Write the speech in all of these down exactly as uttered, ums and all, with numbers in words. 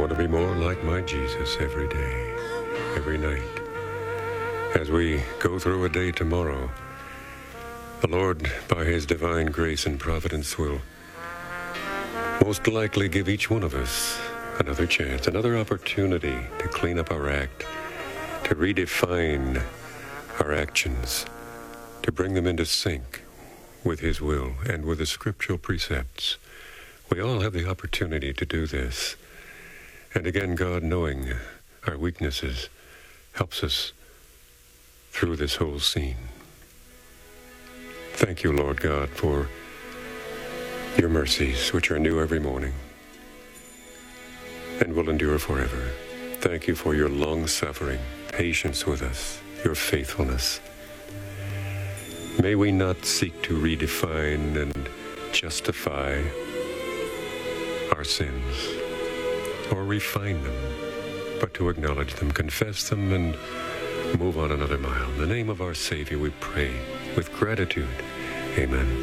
want to be more like my Jesus every day, every night. As we go through a day tomorrow, the Lord, by his divine grace and providence, will most likely give each one of us another chance, another opportunity to clean up our act, to redefine our actions, to bring them into sync with his will and with the scriptural precepts. We all have the opportunity to do this. And again, God, knowing our weaknesses, helps us through this whole scene. Thank you, Lord God, for your mercies, which are new every morning and will endure forever. Thank you for your long-suffering, patience with us, your faithfulness. May we not seek to redefine and justify our sins or refine them, but to acknowledge them, confess them, and move on another mile. In the name of our Savior, we pray with gratitude. Amen.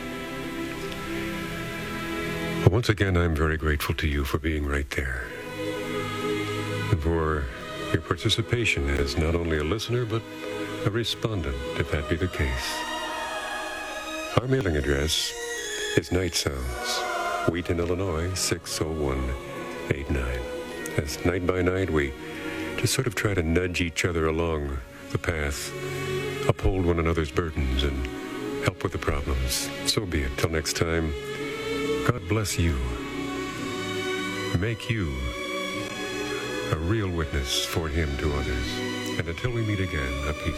Well, once again, I'm very grateful to you for being right there and for your participation as not only a listener, but a respondent, if that be the case. Our mailing address is Night Sounds, Wheaton, Illinois, six oh one eight nine. As night by night, we just sort of try to nudge each other along the path, uphold one another's burdens, and help with the problems. So be it. Till next time, God bless you. Make you a real witness for him to others. And until we meet again, a peace.